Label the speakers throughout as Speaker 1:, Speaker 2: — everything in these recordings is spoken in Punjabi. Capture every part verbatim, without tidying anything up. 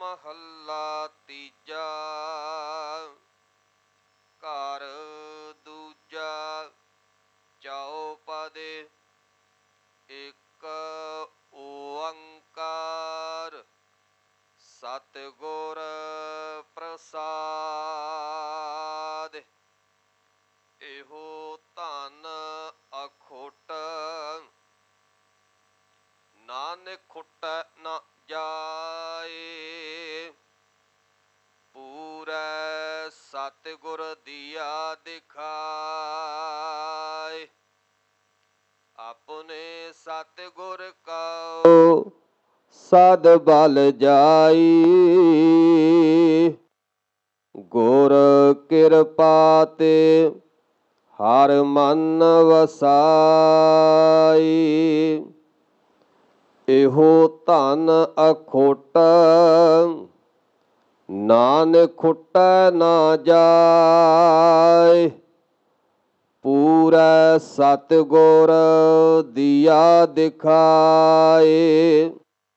Speaker 1: ਮਹੱਲਾ ਤੀਜਾ। ਘਰ ਦੂਜਾ ਚੌਪਦੇ। ਇੱਕ ਓੰਕਾਰ ਸਤਿਗੁਰ ਪ੍ਰਸਾਦਿ। ਇਹੋ ਧਨ ਅਖੁੱਟ ਨਾਨਕ ਖੁੱਟੈ ਨ ਜਾਏ। ਪੂਰੈ ਸਤਿਗੁਰ ਦੀਆ ਦਿਖਾਏ। ਆਪਣੇ ਸਤਿਗੁਰ ਕਉ ਸਦ ਬਲ ਜਾਈ। ਗੁਰ ਕਿਰਪਾ ਤੇ ਹਰ ਮਨ ਵਸਾਈ। ਇਹੋ ਧਨ ਅਖੁੱਟ ਨਾਨਕ ਖੁੱਟੈ ਨਾ ਜਾਏ। ਪੂਰੈ ਸਤਿਗੁਰ ਦੀਆ ਦਿਖਾਏ।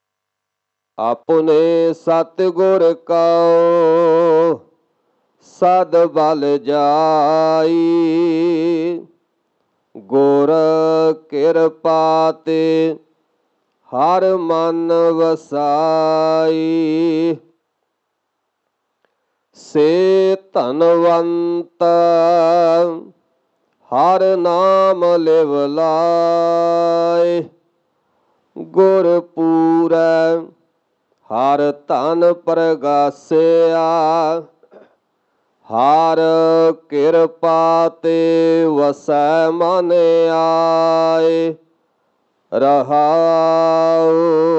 Speaker 1: ਆਪਣੇ ਸਤਿਗੁਰ ਕਉ ਸਦ ਬਲ ਜਾਈ। ਗੁਰ ਕਿਰਪਾ ਤੇ ਹਰ ਮਨ ਵਸਾਈ। ਸੇ ਧਨਵੰਤ ਹਰ ਨਾਮ ਲਿਵ ਲਾਇ। ਗੁਰ ਪੂਰੈ ਹਰ ਧਨ ਪ੍ਰਗਾਸਿਆ। ਹਰ ਕਿਰਪਾ ਤੇ ਵਸੈ ਮਨ ਆਏ। ਰਹਾਉ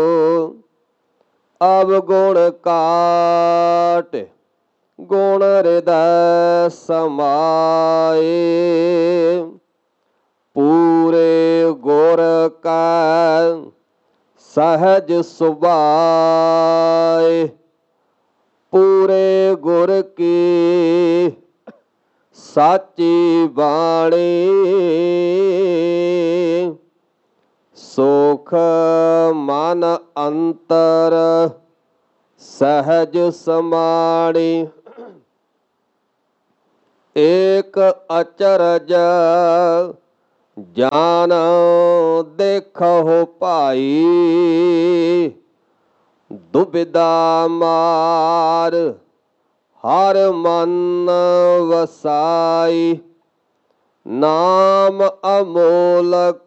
Speaker 1: ਅਵਗੁਣ ਕਾਟ ਗੁਣ ਹਿਰਦੈ ਸਮਾਏ। ਪੂਰੇ ਗੁਰ ਕੈ ਸਹਜ ਸੁਭਾਏ। ਪੂਰੇ ਗੁਰ ਕੀ ਸਾਚੀ ਬਾਣੀ। ਸੁਖ ਮਨ ਅੰਤਰ ਸਹਿਜ ਸਮਾਣੀ। ਏਕ ਅਚਰਜ ਜਾਨ ਦੇਖਹੁ ਭਾਈ। ਦੁਬਿਧਾ ਮਾਰ ਹਰ ਮਨ ਵਸਾਈ। ਨਾਮ ਅਮੋਲਕ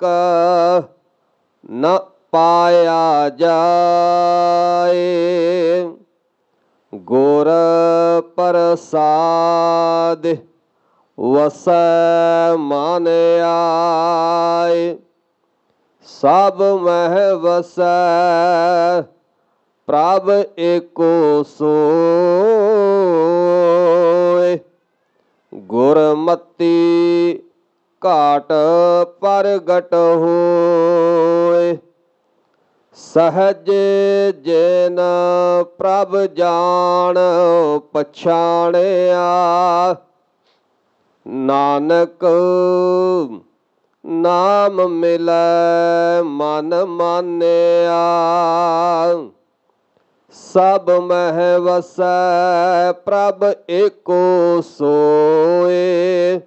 Speaker 1: ਨ ਪਾਇਆ ਜਾਏ। ਗੁਰ ਪ੍ਰਸਾਦਿ ਵਸੈ ਮਨ ਆਏ। ਸਭ ਮਹਿ ਵਸੈ ਪ੍ਰਭ ਏਕੋ ਸੋਇ। ਗੁਰਮਤਿ ਘਾਟ ਪ੍ਰਗਟ ਹੋਇ। ਸਹਜ ਜਿਨ ਪ੍ਰਭ ਜਾਣ ਪਛਾਣਿਆ। ਨਾਨਕ ਨਾਮ ਮਿਲੈ ਮਨ ਮਾਨਿਆ। ਸਭ ਮਹਿ ਵਸੈ ਪ੍ਰਭ ਏਕੋ ਸੋਇ।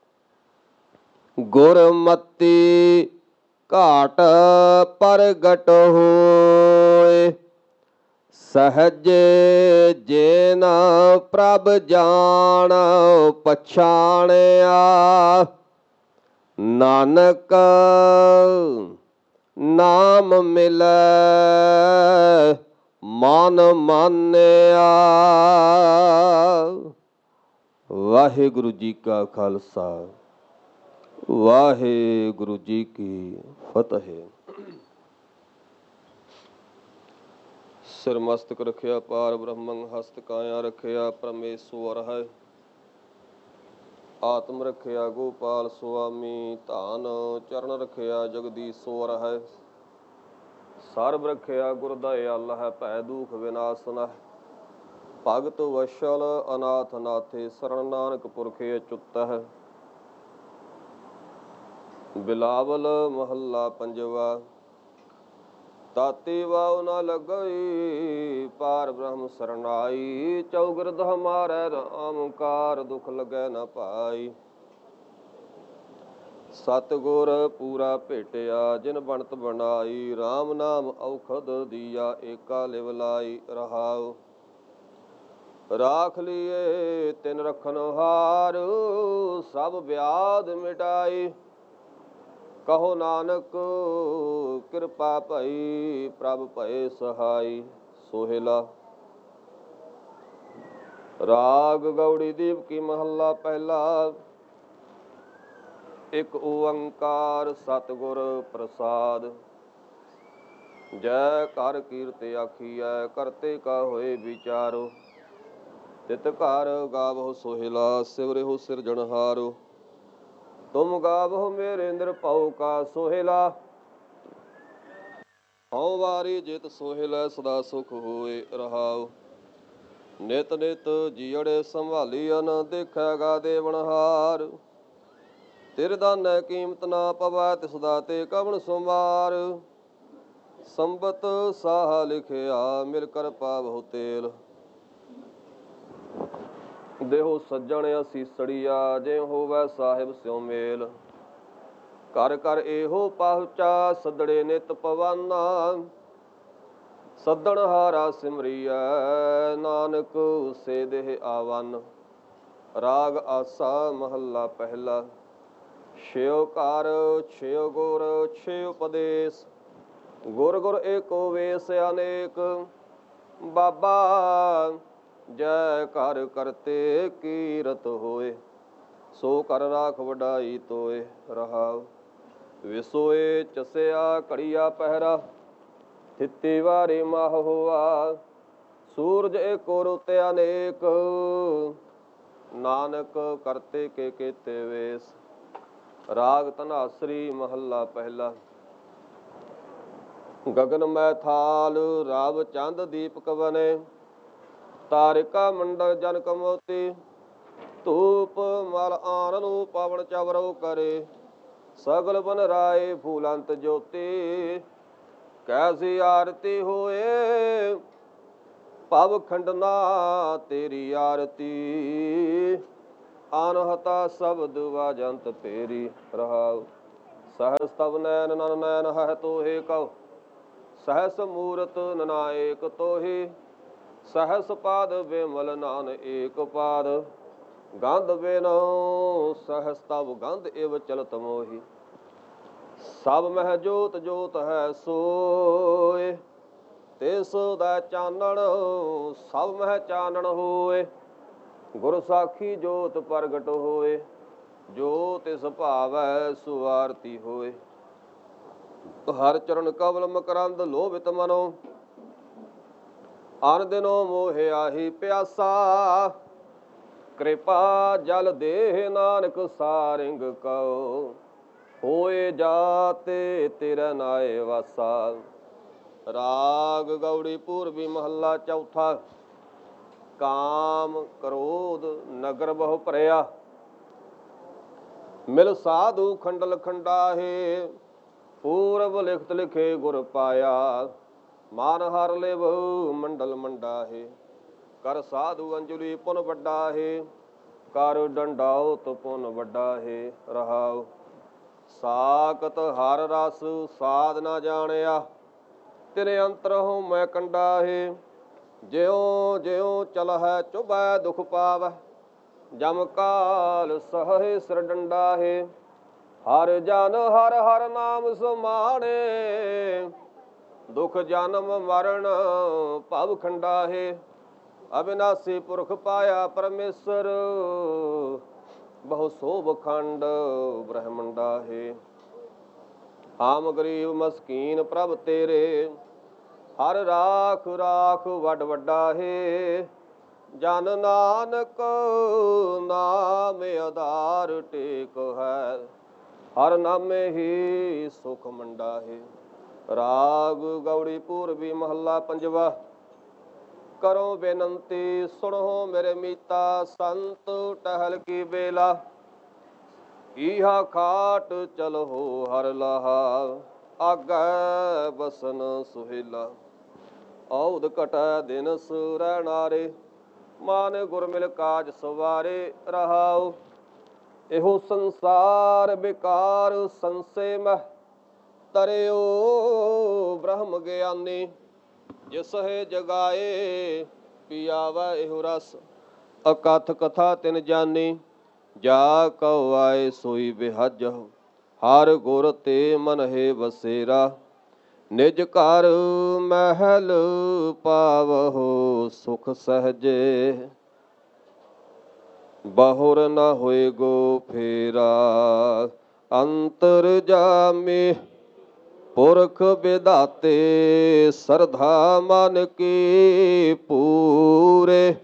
Speaker 1: ਗੁਰਮਤਿ ਘਾਟ ਪ੍ਰਗਟ ਹੋਇ। ਸਹਜ ਜਿਨ ਪ੍ਰਭ ਜਾਣ ਪਛਾਣਿਆ। ਨਾਨਕ ਨਾਮ ਮਿਲੈ ਮਨ ਮਾਨਿਆ। ਵਾਹਿਗੁਰੂ ਜੀ ਕਾ ਖਾਲਸਾ ਵਾਹਿਗੁਰੂ ਜੀ ਕੀ ਫਤਿਹ। ਸਿਰ ਮਸਤਕ ਰਖਿਆ ਪਾਰ ਬ੍ਰਹਮੰ। ਹਸਤ ਕਾਇਆ ਰਖਿਆ ਪਰਮੇਸ਼ਵਰ ਹੈ। ਆਤਮ ਰਖਿਆ ਗੋਪਾਲ ਸੁਆਮੀ। ਧਾਨ ਚਰਨ ਰਖਿਆ ਜਗਦੀਸ਼ਵਰ ਹੈ। ਸਰਬ ਰਖਿਆ ਗੁਰ ਦਇਆਲ ਹੈ। ਭੈ ਦੁਖ ਵਿਨਾਸ਼ਨ ਹੈ। ਭਗਤ ਵਸ਼ਲ ਅਨਾਥ ਨਾਥੇ। ਸਰਣ ਨਾਨਕ ਪੁਰਖੇ ਅਚੁੱਤ ਹੈ। ਬਿਲਾਵਲ ਮਹੱਲਾ ਪੰਜਵਾ। ਤਾਤੀ ਵਾਉ ਨ ਲੱਗਈ, ਪਾਰ ਬ੍ਰਹਮ ਸਰਨਾਈ। ਚੌਗਿਰਦ ਹਮਾਰੈ ਰਾਮ ਕਾਰ, ਦੁਖ ਲਗੈ ਨ ਪਾਈ। ਸਤਿਗੁਰ ਪੂਰਾ ਭੇਟਿਆ, ਜਿਨ ਬਣਤ ਬਣਾਈ। RAM ਨਾਮ ਔਖਦ ਦੀਆ, ਏਕਾ ਲਿਵ ਲਾਈ। ਰਹਾਉ ਰਾਖ ਲੀਏ ਤਿਨ ਰਖਨ ਹਾਰ, ਸਭ ਵਿਆਧ ਮਿਟਾਈ। ਕਹੋ ਨਾਨਕ ਕਿਰਪਾ ਭਈ, ਪ੍ਰਭ ਭਏ ਸਹਾਈ। ਸੋਹਿਲਾ। ਰਾਗ ਗੌੜੀ ਦੀਪ ਕੀ ਮਹੱਲਾ ਪਹਿਲਾ। ਇਕ ਓੰਕਾਰ ਸਤਿਗੁਰ ਪ੍ਰਸਾਦ। ਜੈ ਕਰ ਕੀਰਤ ਆਖੀਐ, ਕਰਤੇ ਕਾ ਹੋਏ ਵਿਚਾਰੋ। ਤਿਤ ਘਰ ਗਾਵਹੁ ਸੋਹਿਲਾ, ਸਿਵਰਿਹੁ ਸਿਰਜਣਹਾਰੋ। ਤੁਮ ਗਾਵਹੁ ਮੇਰੇ ਨਿਰਭਉ ਕਾ ਸੋਹਿਲਾ, ਹਉ ਵਾਰੀ ਜਿਤ ਸੋਹਿਲਾ, ਸਦਾ ਸੁਖ ਹੋਏ। ਰਹਾਉ ਨਿਤ ਨਿਤ ਜੀਅੜੇ ਸੰਭਾਲੀਅਨ, ਦੇਖੈਗਾ ਦੇਵਨਹਾਰ। ਤਿਰ ਦਾਨੈ ਕੀਮਤ ਨਾ ਪਵੈ, ਤਿਸ ਦਾਤੇ ਕਵਣ ਸੁਮਾਰ। ਸੰਬਤ ਸਾਹਾ ਲਿਖਿਆ, ਮਿਲ ਕਰ ਪਾਵਹੁ ਤੇਲ। ਦੇਹੋ ਸੱਜਣ ਅਸੀਸੜੀਆ, ਜਿਉ ਹੋਵੈ ਸਾਹਿਬ ਸਿਉ ਮੇਲ। ਘਰ ਘਰ ਇਹੋ ਪਹੁੰਚਾ, ਸੱਦੜੇ ਨਿਤ ਪਵਾਨਾ। ਸੱਦਣ ਹਾਰਾ ਸਿਮਰੀਐ, ਨਾਨਕ ਸੇ ਦੇਹ ਆਵਨ। ਰਾਗ ਆਸਾ ਮਹੱਲਾ ਪਹਿਲਾ। ਛਿਉ ਘਰ ਛਿਉ ਗੁਰ ਛਿਉ ਉਪਦੇਸ, ਗੁਰ ਗੁਰ ਏਕੋ ਵੇਸ ਅਨੇਕ। ਬਾਬਾ ਜੈ ਘਰ ਕਰਤੇ ਕੀਰਤ ਹੋਏ, ਸੋ ਕਰ ਰਾਖ ਵਡਾਈ ਤੋਏ। ਰਹਾਉ ਵਿਸੋਏ ਚਸਿਆ ਘੜੀਆ ਪਹਿਰਾ, ਥਿਤੀ ਵਾਰੀ ਮਾਹ ਹੋਆ। ਸੂਰਜ ਏਕੋ ਰੁੱਤ ਅਨੇਕ, ਨਾਨਕ ਕਰਤੇ ਕੇ ਕੀਤੇ ਵੇਸ। ਰਾਗ ਧਨਾਸਰੀ ਮਹੱਲਾ ਪਹਿਲਾ। ਗਗਨ ਮੈ ਥਾਲ ਰਵ ਚੰਦ ਦੀਪਕ ਬਨੇ, ਤਾਰਿਕਾ ਮੰਡਲ ਜਨਕ ਮੋਤੀ। ਧੂਪ ਮਲ ਆਨਨੁ ਪਵਨ ਚਵਰੋ ਕਰੇ, ਸਗਲ ਬਨ ਰਾਏ ਫੂਲੰਤ ਜੋਤੀ। ਕੈਸੀ ਆਰਤੀ ਹੋਏ, ਭਵ ਖੰਡਨਾ ਤੇਰੀ ਆਰਤੀ। ਅਨਹਤਾ ਸ਼ਬਦ ਵਾਜੰਤ ਤੇਰੀ। ਰਹਾਉ ਸਹਸ ਤਵ ਨੈਨ ਨਨ ਨੈਨ ਹੈ ਤੋਹੇ ਕਉ, ਸਹਸ ਮੂਰਤ ਨਨਾਇਕ ਤੋਹੀ। ਸਹਸ ਪਾਦ ਬਿਮਲ ਨਾਨ ਏਕ ਪਾਦ, ਗੰਧ ਬਿਨਉ ਸਹਸ ਤਵ ਗੰਧ ਇਵ ਚਲਤ ਮੋਹੀ। ਸਭ ਮਹਿ ਜੋਤ ਜੋਤ ਹੈ ਸੋਏ, ਤਿਸ ਦਾ ਚਾਨਣ ਸਭ ਮਹਿ ਚਾਨਣ ਹੋਏ। ਗੁਰ ਸਾਖੀ ਜੋਤ ਪ੍ਰਗਟ ਹੋਏ, ਜੋ ਤਿਸ ਭਾਵੈ ਸੋ ਆਰਤੀ ਹੋਏ। ਹਰ ਚਰਨ ਕਵਲ ਮਕਰੰਦ ਲੋਭਿਤ ਮਨੋ, ਅਨ ਦਿਨੋ ਮੋਹਿ ਆਹੀ ਪਿਆਸਾ। ਕਿਰਪਾ ਜਲ ਦੇਹ ਨਾਨਕ ਸਾਰਿੰਗ ਕਉ, ਹੋਏ ਜਾਤੇ ਤੇਰਾ ਨਾਏ ਵਾਸਾ। ਰਾਗ ਗੌੜੀ ਪੂਰਬੀ ਮਹੱਲਾ ਚੌਥਾ। ਕਾਮ ਕ੍ਰੋਧ ਨਗਰ ਬਹੁ ਭਰਿਆ, ਮਿਲ ਸਾਧੂ ਖੰਡਲ ਖੰਡਾਹੇ। ਪੂਰਬ ਲਿਖਤ ਲਿਖੇ ਗੁਰ ਪਾਇਆ, ਮਾਨ ਹਰ ਲਿਵ ਮੰਡਲ ਮੰਡਾਹੇ। ਕਰ ਸਾਧੂ ਅੰਜਲੀ ਪੁਨ ਵੱਡਾਹੇ, ਕਰ ਡੰਡਾਉਤ ਪੁਨ ਵੱਡਾਹੇ। ਰਹਾਉ ਸਾਕਤ ਹਰ ਰਸ ਸਾਧ ਨਾ ਜਾਣਿਆ, ਤਿਨ ਅੰਤਰ ਹਉ ਮੈਂ ਕੰਡਾਹੇ। ਜਿਉ ਜਿਉ ਚਲਹਿ ਚੁਭੈ ਦੁਖ ਪਾਵੈ, ਜਮ ਕਾਲ ਸਹੈ ਸਿਰ ਡੰਡਾਹੇ। ਹਰ ਜਨ ਹਰ ਹਰ ਨਾਮ ਸਮਾਣੇ, ਦੁਖ ਜਨਮ ਮਰਨ ਭਵ ਖੰਡਾਹੇ। ਅਬਿਨਾਸੀ ਪੁਰਖ ਪਾਇਆ ਪਰਮੇਸ਼ਰ, ਬਹੁ ਸੋਭ ਖੰਡ ਬ੍ਰਹਮੰਡਾਹੇ। ਆਮ ਗਰੀਬ ਮਸਕੀਨ ਪ੍ਰਭ ਤੇਰੇ, ਹਰ ਰਾਖ ਰਾਖ ਵੱਡ ਵੱਡਾਹੇ। ਜਨ ਨਾਨਕ ਨਾਮ ਆਧਾਰ ਟੇਕ ਹੈ, ਹਰ ਨਾਮੇ ਹੀ ਸੁਖ ਮੰਡਾਹੇ। ਰਾਗ ਗੌੜੀ ਪੂਰਬੀ ਮਹੱਲਾ ਪੰਜਵਾ। ਕਰੋ ਬੇਨੰਤੀ ਸੁਣੋ ਮੇਰੇ ਮੀਤਾ, ਸੰਤ ਟਹਿਲ ਕੀ ਬੇਲਾ। ਈਹਾ ਖਾਟ ਚਲੋ ਹਰ ਲਾਹਾ, ਆਗੈ ਬਸਨ ਸੁਹੇਲਾ। ਔਧ ਘਟੈ ਦਿਨ ਸੁਰੈ ਨਾਰੇ, ਮਾਨ ਗੁਰ ਮਿਲ ਕਾਜ ਸਵਾਰੇ ਰਹਾਉ। ਇਹੋ ਸੰਸਾਰ ਬਿਕਾਰ ਸੰਸੇ ਮਹਿ, ਤਰਿਓ ਬ੍ਰਹਮ ਗਿਆਨੀ। ਜਿਸ ਹੈ ਜਗਾਏ ਪੀਆਵੈ ਇਹੋ ਰਸ, ਅਕਥ ਕਥਾ ਤਿਨ ਜਾਨੀ। ਜਾ ਕਉ ਆਏ ਸੋਈ ਬਿਹਾਜਹੁ, ਹਰ ਗੁਰ ਤੇ ਮਨ ਹੈ ਬਸੇਰਾ। ਨਿਜ ਘਰ ਮਹਿਲ ਪਾਵਹੁ ਸੁਖ ਸਹਜੇ, ਬਹੁਰ ਨ ਹੋਏ ਗੋ ਫੇਰਾ। ਅੰਤਰ ਜਾਮੇ ਪੁਰਖ ਵਿਧਾਤੇ, ਸਰਧਾ ਮਨ ਕੀ ਪੂਰੇ।